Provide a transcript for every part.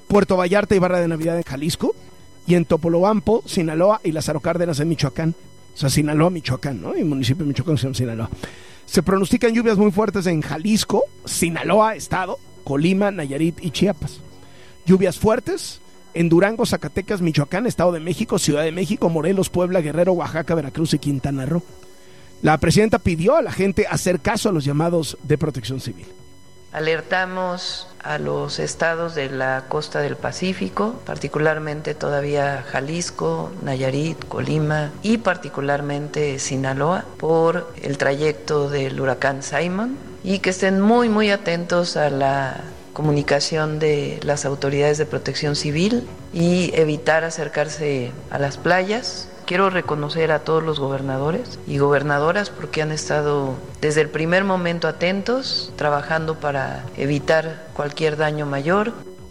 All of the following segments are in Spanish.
Puerto Vallarta y Barra de Navidad en Jalisco, y en Topolobampo, Sinaloa, y Lázaro Cárdenas en Michoacán. O sea, Sinaloa, Michoacán, ¿no? Y el municipio de Michoacán se llama Sinaloa. Se pronostican lluvias muy fuertes en Jalisco, Sinaloa, Estado, Colima, Nayarit y Chiapas. Lluvias fuertes en Durango, Zacatecas, Michoacán, Estado de México, Ciudad de México, Morelos, Puebla, Guerrero, Oaxaca, Veracruz y Quintana Roo. La presidenta pidió a la gente hacer caso a los llamados de Protección Civil. Alertamos a los estados de la costa del Pacífico, particularmente todavía Jalisco, Nayarit, Colima y particularmente Sinaloa, por el trayecto del huracán Simon, y que estén muy atentos a la comunicación de las autoridades de Protección Civil y evitar acercarse a las playas. Quiero reconocer a todos los gobernadores y gobernadoras porque han estado desde el primer momento atentos, trabajando para evitar cualquier daño mayor.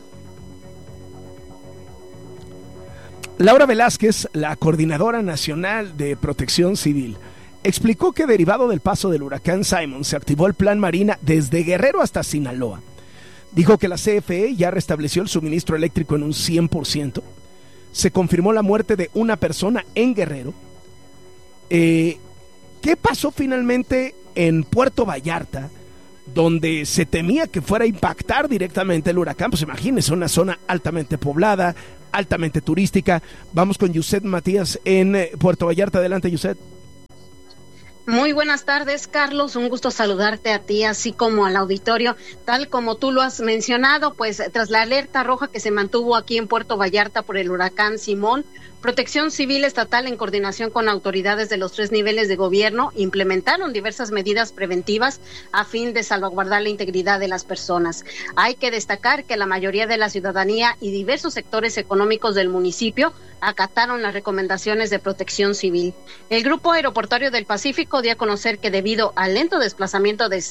Laura Velázquez, la coordinadora nacional de Protección Civil, explicó que derivado del paso del huracán Simon se activó el Plan Marina desde Guerrero hasta Sinaloa. Dijo que la CFE ya restableció el suministro eléctrico en un 100%. Se confirmó la muerte de una persona en Guerrero. ¿Qué pasó finalmente en Puerto Vallarta, donde se temía que fuera a impactar directamente el huracán? Pues imagínense, una zona altamente poblada, altamente turística. Vamos con Yuset Matías en Puerto Vallarta. Adelante, Yuset. Muy buenas tardes, Carlos. Un gusto saludarte a ti, así como al auditorio. Tal como tú lo has mencionado, pues tras la alerta roja que se mantuvo aquí en Puerto Vallarta por el huracán Simón, Protección Civil Estatal, en coordinación con autoridades de los 3 niveles de gobierno, implementaron diversas medidas preventivas a fin de salvaguardar la integridad de las personas. Hay que destacar que la mayoría de la ciudadanía y diversos sectores económicos del municipio acataron las recomendaciones de Protección Civil. El Grupo Aeroportuario del Pacífico dio a conocer que debido al lento desplazamiento de